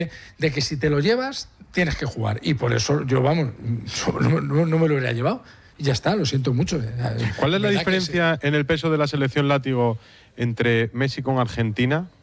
de que si te lo llevas, tienes que jugar. Y por eso yo, vamos, no me lo hubiera llevado. Y ya está, lo siento mucho. ¿Cuál es la diferencia en el peso de la selección látigo entre Messi con Argentina